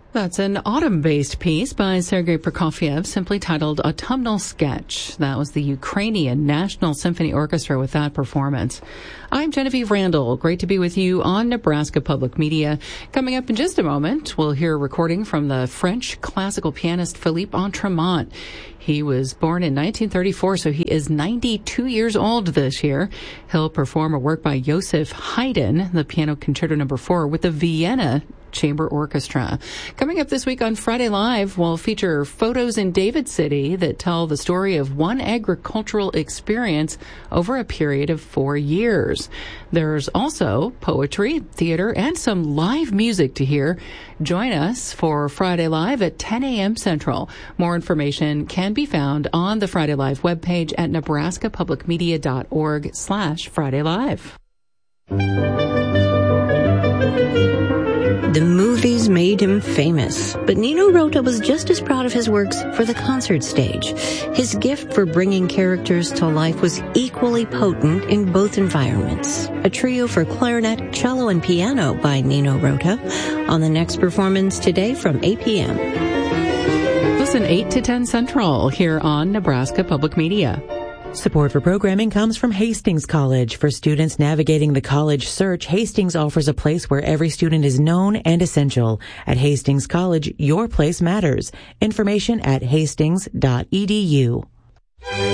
That's an autumn-based piece by Sergei Prokofiev, simply titled Autumnal Sketch. That was the Ukrainian National Symphony Orchestra with that performance. I'm Genevieve Randall. Great to be with you on Nebraska Public Media. Coming up in just a moment, we'll hear a recording from the French classical pianist Philippe Entremont. He was born in 1934, so he is 92 years old this year. He'll perform a work by Joseph Haydn, the Piano Concerto No. 4, with the Vienna Chamber Orchestra. Coming up this week on Friday Live, we'll feature photos in David City that tell the story of one agricultural experience over a period of 4 years. There's also poetry, theater, and some live music to hear. Join us for Friday Live at 10 a.m. Central. More information can be found on the Friday Live webpage at nebraskapublicmedia.org/Friday Live. The movies made him famous, but Nino Rota was just as proud of his works for the concert stage. His gift for bringing characters to life was equally potent in both environments. A trio for clarinet, cello, and piano by Nino Rota on the next performance today from 8 p.m. Listen 8 to 10 Central here on Nebraska Public Media. Support for programming comes from Hastings College. For students navigating the college search, Hastings offers a place where every student is known and essential. At Hastings College, your place matters. Information at hastings.edu.